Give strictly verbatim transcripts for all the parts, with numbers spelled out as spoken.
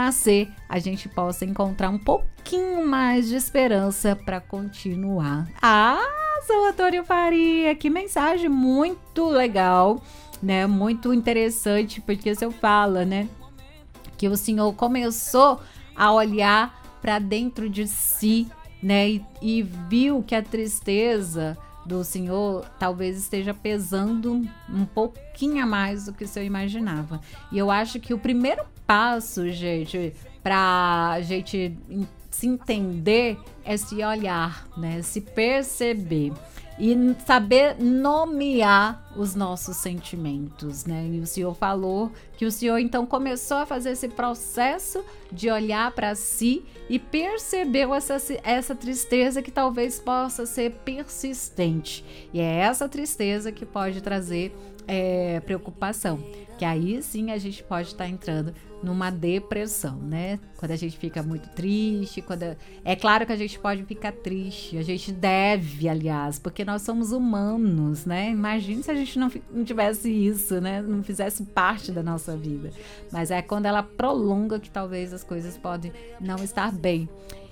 renascer, a gente possa encontrar um pouquinho mais de esperança para continuar. Ah, seu Antônio Faria, que mensagem muito legal, né? Muito interessante, porque o senhor fala, né? Que o senhor começou a olhar para dentro de si, né? E, e viu que a tristeza do senhor talvez esteja pesando um pouquinho a mais do que o senhor imaginava. E eu acho que o primeiro passo, gente, para a gente se entender é se olhar, né? Se perceber e saber nomear os nossos sentimentos, né? E o senhor falou que o senhor então começou a fazer esse processo de olhar para si e percebeu essa, essa tristeza que talvez possa ser persistente. E é essa tristeza que pode trazer é, preocupação, que aí sim a gente pode estar entrando numa depressão, né? Quando a gente fica muito triste, quando... é claro que a gente pode ficar triste, a gente deve, aliás, porque nós somos humanos, né? Imagina se a gente não, não tivesse isso, né? Não fizesse parte da nossa vida. Mas é quando ela prolonga que talvez as coisas podem não estar bem.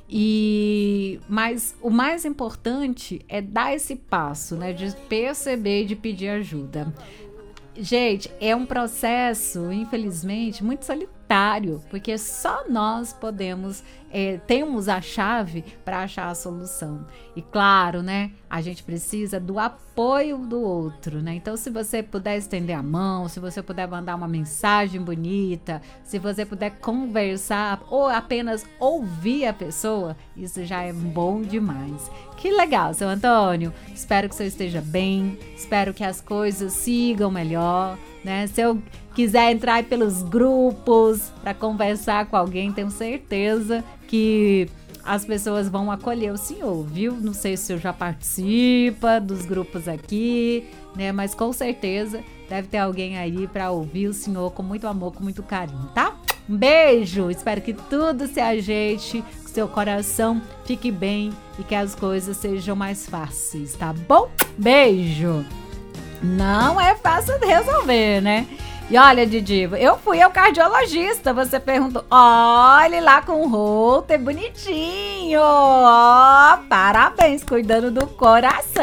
E mas o mais importante é dar esse passo, né? De perceber e de pedir ajuda. Gente, é um processo, infelizmente, muito solitário, porque só nós podemos, é, temos a chave para achar a solução. E claro, né, a gente precisa do apoio do outro, né? Então, se você puder estender a mão, se você puder mandar uma mensagem bonita, se você puder conversar ou apenas ouvir a pessoa, isso já é bom demais. Que legal, seu Antônio. Espero que o senhor esteja bem, espero que as coisas sigam melhor, né? Se eu quiser entrar aí pelos grupos para conversar com alguém, tenho certeza que as pessoas vão acolher o senhor, viu? Não sei se o senhor já participa dos grupos aqui, né? Mas com certeza deve ter alguém aí para ouvir o senhor com muito amor, com muito carinho, tá? Um beijo, espero que tudo se ajeite, que seu coração fique bem e que as coisas sejam mais fáceis, tá bom? Beijo! Não é fácil de resolver, né? E olha, Didi, eu fui ao cardiologista, você perguntou, olha lá com o Holter bonitinho, ó, parabéns, cuidando do coração.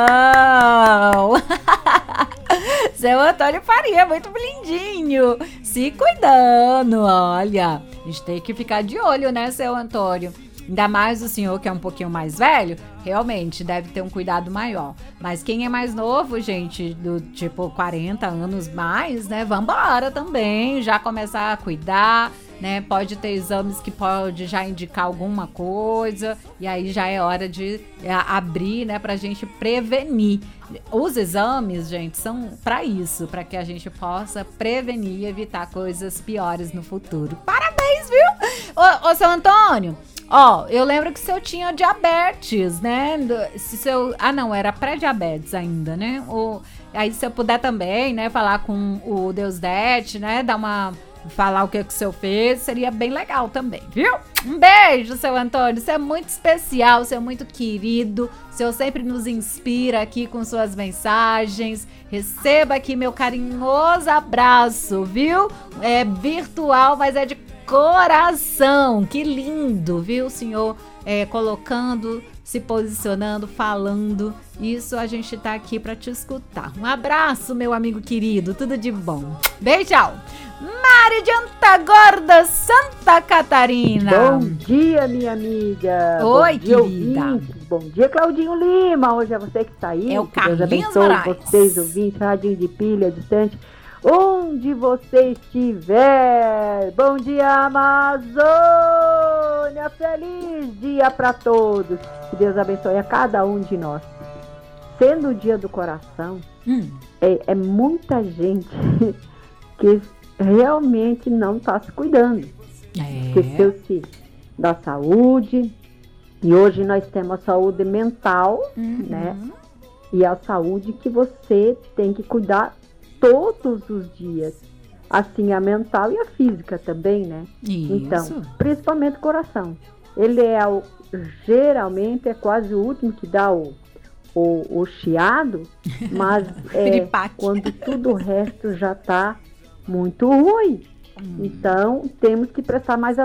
Seu Antônio Faria, muito lindinho, se cuidando, olha, a gente tem que ficar de olho, né, seu Antônio? Ainda mais o senhor que é um pouquinho mais velho, realmente deve ter um cuidado maior. Mas quem é mais novo, gente, do tipo quarenta anos mais, né? Vambora também, já começar a cuidar, né? Pode ter exames que pode já indicar alguma coisa e aí já é hora de abrir, né? Pra gente prevenir. Os exames, gente, são pra isso, pra que a gente possa prevenir e evitar coisas piores no futuro. Parabéns, viu? Ô, ô seu Antônio, ó, eu lembro que o senhor tinha diabetes, né? Se seu, ah, não, era pré-diabetes ainda, né? O, aí se eu puder também, né, falar com o Deusdete, né, dar uma... falar o que, que o senhor fez, seria bem legal também, viu? Um beijo, seu Antônio, você é muito especial, você é muito querido, o senhor sempre nos inspira aqui com suas mensagens, receba aqui meu carinhoso abraço, viu? É virtual, mas é de coração, que lindo, viu, senhor? É, colocando, se posicionando, falando, isso a gente tá aqui pra te escutar. Um abraço, meu amigo querido, tudo de bom. Beijão! Mari de Antagorda, Santa Catarina. Bom dia, minha amiga. Oi, bom dia, querida. Ouvintes. Bom dia, Claudinho Lima. Hoje é você que está aí. É o que Deus Carlinhos abençoe Moraes. vocês, ouvintes, radinho de pilha, distante. Onde você estiver. Bom dia, Amazônia. Feliz dia para todos. Que Deus abençoe a cada um de nós. Sendo o dia do coração, hum. é, é muita gente que realmente não está se cuidando. É. Esqueceu-se da saúde. E hoje nós temos a saúde mental, uhum. né? E a saúde que você tem que cuidar todos os dias. Assim, a mental e a física também, né? Isso. Então, principalmente o coração. Ele é, o, geralmente, é quase o último que dá o, o, o chiado, mas é quando tudo o resto já está muito ruim. Hum. Então, temos que prestar mais atenção.